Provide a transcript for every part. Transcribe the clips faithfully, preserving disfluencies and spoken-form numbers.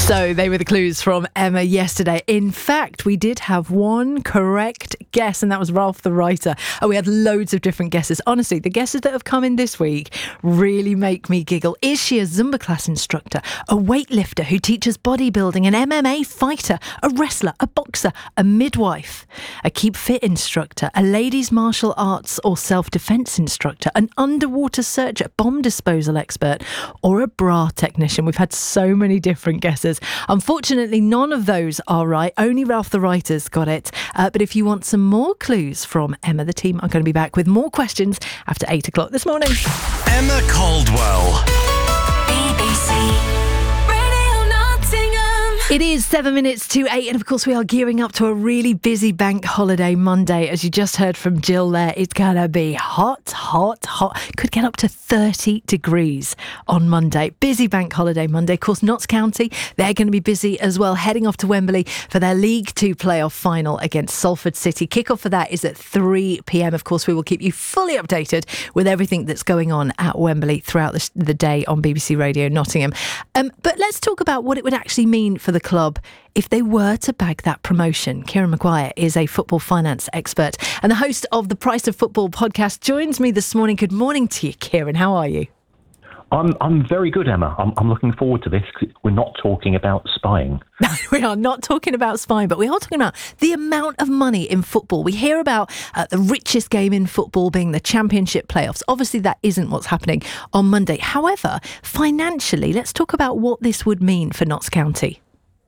So they were the clues from Emma yesterday. In fact, we did have one correct guess, and that was Ralph the writer. And we had loads of different guesses. Honestly, the guesses that have come in this week really make me giggle. Is she a Zumba class instructor, a weightlifter who teaches bodybuilding, an M M A fighter, a wrestler, a boxer, a midwife, a keep fit instructor, a ladies martial arts or self-defense instructor, an underwater searcher, bomb disposal expert, or a bra technician? We've had so many different guesses. Unfortunately, none of those are right. Only Ralph the writer's got it. Uh, but if you want some more clues from Emma, the team are going to be back with more questions after eight o'clock this morning. Emma Caldwell. B B C Radio Nottingham. It is seven minutes to eight, and of course we are gearing up to a really busy bank holiday Monday. As you just heard from Jill there, it's going to be hot, hot, hot. Could get up to thirty degrees on Monday. Busy bank holiday Monday. Of course, Notts County, they're going to be busy as well, heading off to Wembley for their League Two playoff final against Salford City. Kickoff for that is at three p.m. Of course, we will keep you fully updated with everything that's going on at Wembley throughout the, the day on B B C Radio Nottingham. Um, but let's talk about what it would actually mean for the club if they were to bag that promotion. Kieran Maguire is a football finance expert and the host of the Price of Football podcast, joins me this morning. Good morning to you, Kieran. How are you? I'm I'm very good, Emma. I'm, I'm looking forward to this. We're not talking about spying. No, we are not talking about spying, but we are talking about the amount of money in football. We hear about uh, the richest game in football being the Championship playoffs. Obviously, that isn't what's happening on Monday. However, financially, let's talk about what this would mean for Notts County.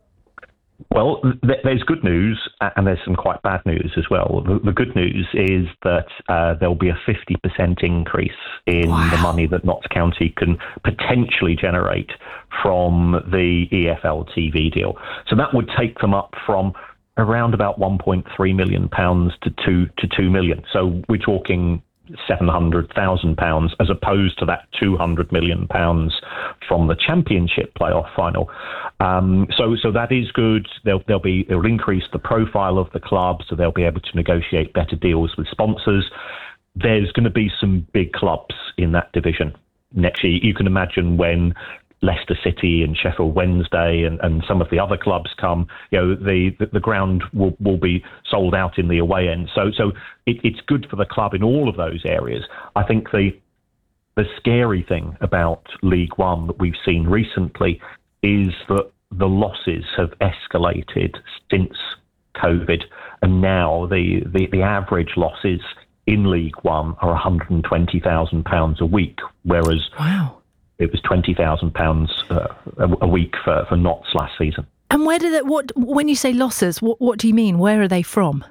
Well, th- there's good news and there's some quite bad news as well. The, the good news is that uh, there'll be a fifty percent increase in Wow. the money that Notts County can potentially generate from the E F L T V deal. So that would take them up from around about one point three million pounds to two to two million. So we're talking seven hundred thousand pounds as opposed to that two hundred million pounds from the Championship playoff final. Um, so, so that is good. They'll, they'll be, it'll increase the profile of the club, so they'll be able to negotiate better deals with sponsors. There's going to be some big clubs in that division next year. You can imagine when Leicester City and Sheffield Wednesday and, and some of the other clubs come, you know, the, the, the ground will, will be sold out in the away end. So, so it, it's good for the club in all of those areas. I think the the scary thing about League One that we've seen recently is that the losses have escalated since COVID, and now the, the, the average losses in League One are one hundred twenty thousand pounds a week, whereas Wow. it was twenty thousand pounds uh, a, a week for, for Notts last season. And where did it, what, when you say losses, what, what do you mean? Where are they from?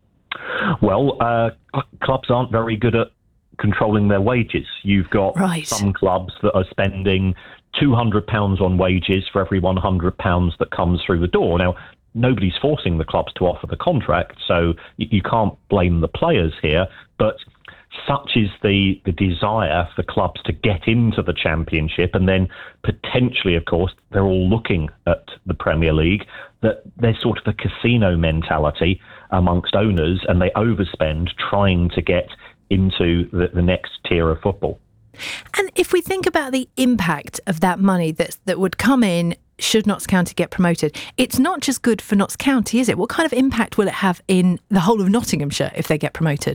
Well, uh, clubs aren't very good at controlling their wages. You've got Right. some clubs that are spending two hundred pounds on wages for every one hundred pounds that comes through the door. Now, nobody's forcing the clubs to offer the contract, so you, you can't blame the players here, but such is the, the desire for clubs to get into the Championship, and then potentially, of course, they're all looking at the Premier League, that there's sort of a casino mentality amongst owners, and they overspend trying to get into the, the next tier of football. And if we think about the impact of that money that that would come in should Notts County get promoted, it's not just good for Notts County, is it? What kind of impact will it have in the whole of Nottinghamshire if they get promoted?